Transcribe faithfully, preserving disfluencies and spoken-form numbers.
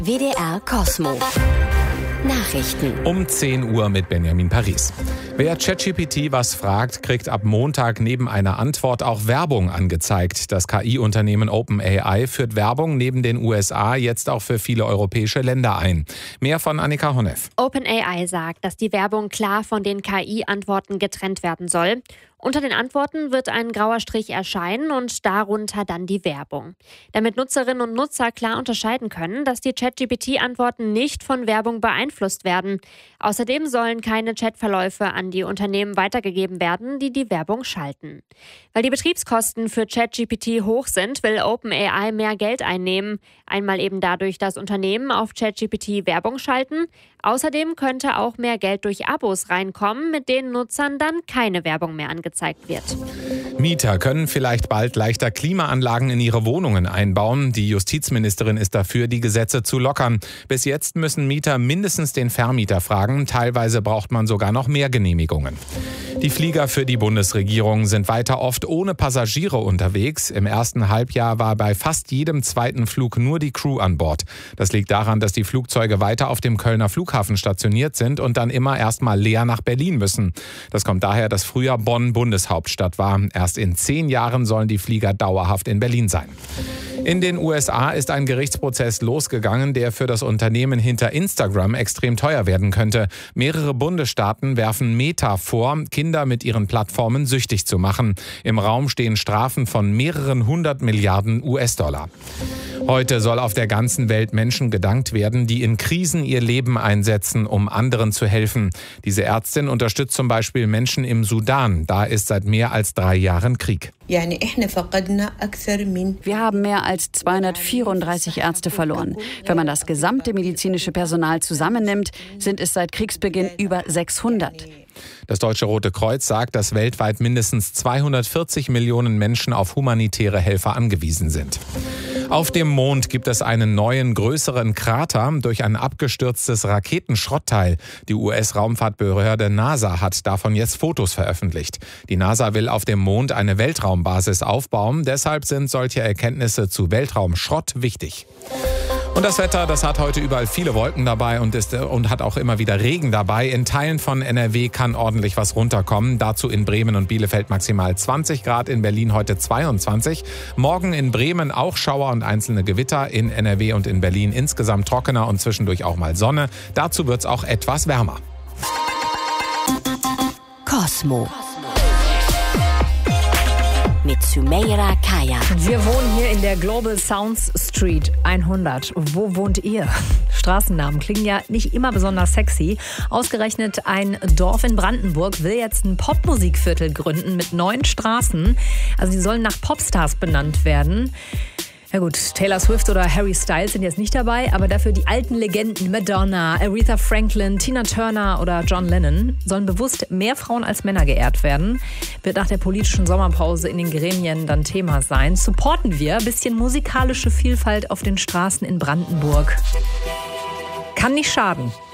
W D R Cosmo. Nachrichten. Um zehn Uhr mit Benjamin Paris. Wer ChatGPT was fragt, kriegt ab Montag neben einer Antwort auch Werbung angezeigt. Das K I-Unternehmen OpenAI führt Werbung neben den U S A jetzt auch für viele europäische Länder ein. Mehr von Annika Honneff. OpenAI sagt, dass die Werbung klar von den K I-Antworten getrennt werden soll. Unter den Antworten wird ein grauer Strich erscheinen und darunter dann die Werbung. Damit Nutzerinnen und Nutzer klar unterscheiden können, dass die ChatGPT-Antworten nicht von Werbung beeinflusst werden. Außerdem sollen keine Chatverläufe an die Unternehmen weitergegeben werden, die die Werbung schalten. Weil die Betriebskosten für ChatGPT hoch sind, will OpenAI mehr Geld einnehmen. Einmal eben dadurch, dass Unternehmen auf ChatGPT Werbung schalten. Außerdem könnte auch mehr Geld durch Abos reinkommen, mit denen Nutzern dann keine Werbung mehr angezeigt wird. Mieter können vielleicht bald leichter Klimaanlagen in ihre Wohnungen einbauen. Die Justizministerin ist dafür, die Gesetze zu lockern. Bis jetzt müssen Mieter mindestens den Vermieter fragen. Teilweise braucht man sogar noch mehr Genehmigungen. Die Flieger für die Bundesregierung sind weiter oft ohne Passagiere unterwegs. Im ersten Halbjahr war bei fast jedem zweiten Flug nur die Crew an Bord. Das liegt daran, dass die Flugzeuge weiter auf dem Kölner Flughafen stationiert sind und dann immer erst mal leer nach Berlin müssen. Das kommt daher, dass früher Bonn Bundeshauptstadt war. Erst in zehn Jahren sollen die Flieger dauerhaft in Berlin sein. In den U S A ist ein Gerichtsprozess losgegangen, der für das Unternehmen hinter Instagram extrem teuer werden könnte. Mehrere Bundesstaaten werfen Meta vor, Kinder mit ihren Plattformen süchtig zu machen. Im Raum stehen Strafen von mehreren hundert Milliarden U S-Dollar. Heute soll auf der ganzen Welt Menschen gedankt werden, die in Krisen ihr Leben einsetzen, um anderen zu helfen. Diese Ärztin unterstützt zum Beispiel Menschen im Sudan. Da ist seit mehr als drei Jahren Krieg. Wir haben mehr als zweihundertvierunddreißig Ärzte verloren. Wenn man das gesamte medizinische Personal zusammennimmt, sind es seit Kriegsbeginn über sechshundert. Das Deutsche Rote Kreuz sagt, dass weltweit mindestens zweihundertvierzig Millionen Menschen auf humanitäre Helfer angewiesen sind. Auf dem Mond gibt es einen neuen, größeren Krater durch ein abgestürztes Raketenschrottteil. Die U S-Raumfahrtbehörde NASA hat davon jetzt Fotos veröffentlicht. Die NASA will auf dem Mond eine Weltraumbasis aufbauen. Deshalb sind solche Erkenntnisse zu Weltraumschrott wichtig. Und das Wetter, das hat heute überall viele Wolken dabei und, ist, und hat auch immer wieder Regen dabei. In Teilen von N R W kann ordentlich was runterkommen. Dazu in Bremen und Bielefeld maximal zwanzig Grad, in Berlin heute zweiundzwanzig. Morgen in Bremen auch Schauer und einzelne Gewitter. In N R W und in Berlin insgesamt trockener und zwischendurch auch mal Sonne. Dazu wird es auch etwas wärmer. Cosmo. Mit Sümeyra Kaya. Wir wohnen hier in der Global Sounds Street hundert. Wo wohnt ihr? Straßennamen klingen ja nicht immer besonders sexy. Ausgerechnet ein Dorf in Brandenburg will jetzt ein Popmusikviertel gründen mit neun Straßen. Also die sollen nach Popstars benannt werden. Ja gut, Taylor Swift oder Harry Styles sind jetzt nicht dabei, aber dafür die alten Legenden Madonna, Aretha Franklin, Tina Turner oder John Lennon sollen bewusst mehr Frauen als Männer geehrt werden. Wird nach der politischen Sommerpause in den Gremien dann Thema sein. Supporten wir ein bisschen musikalische Vielfalt auf den Straßen in Brandenburg. Kann nicht schaden.